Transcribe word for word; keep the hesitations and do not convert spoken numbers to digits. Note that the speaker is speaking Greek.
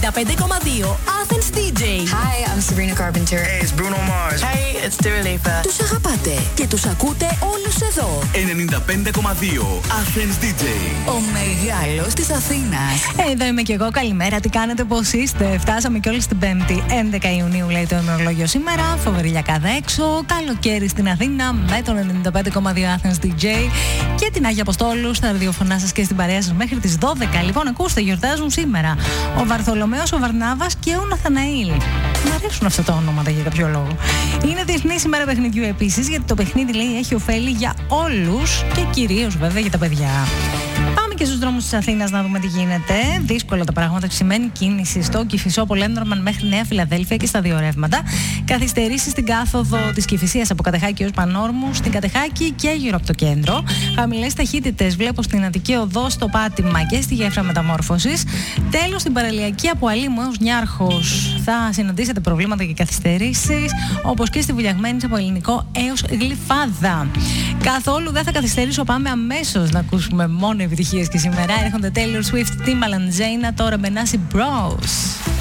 ενενήντα πέντε κόμμα δύο Athens ντι τζέι. Hi, I'm Sabrina Carpenter. Hey, it's Bruno Mars. Hey, it's Dua Lipa. Τους αγαπάτε και τους ακούτε όλους εδώ. ενενήντα πέντε κόμμα δύο Athens ντι τζέι. Ο μεγάλος της Αθήνας. Εδώ είμαι και εγώ. Καλημέρα, τι κάνετε, πώς είστε? Φτάσαμε και όλοι στην Πέμπτη, έντεκα Ιουνίου, λέει το ημερολόγιο σήμερα. Φοβερή λιακάδα έξω. Καλοκαίρι στην Αθήνα με τον ενενήντα πέντε κόμμα δύο Athens ντι τζέι και την Άγια Αποστόλου στα ραδιοφωνά σας και στην παρέα σας μέχρι τις δώδεκα. Λοιπόν, ακούστε, γιορτάζουν σήμερα ο Βαρθολομαίος, ο Βαρνάβας και ο Ναθαναήλ. Μ' αρέσουν αυτά τα ονόματα για κάποιο λόγο. Είναι Διεθνή ημέρα παιχνιδιού επίσης, γιατί το παιχνίδι, λέει, έχει ωφέλη για όλους και κυρίως βέβαια για τα παιδιά. Πάμε και στους δρόμους της Αθήνας να δούμε τι γίνεται. Δύσκολα τα πράγματα. Σημαίνει κίνηση στο Κηφισό, Πολέντρομαν μέχρι Νέα Φιλαδέλφια και στα δύο ρεύματα. Καθυστερήσεις στην κάθοδο της Κηφισίας από Κατεχάκη ως Πανόρμου, στην Κατεχάκη και γύρω από το κέντρο. Χαμηλές ταχύτητες βλέπω στην Αττική Οδό, στο Πάτημα και στη Γέφυρα Μεταμόρφωσης. Τέλος, στην παραλιακή από Αλήμου έως Νιάρχος θα συναντήσετε προβλήματα και καθυστερήσεις, όπως και στη Βουλιαγμένη από Ελληνικό έως Γλυφάδα. Καθόλου δεν θα καθυστερήσω. Πάμε αμέσως να ακούσουμε μόνο επιτυχίες και σήμερα. Έρχονται Taylor Swift, Timbaland, Zayn, τώρα Benassi Bros.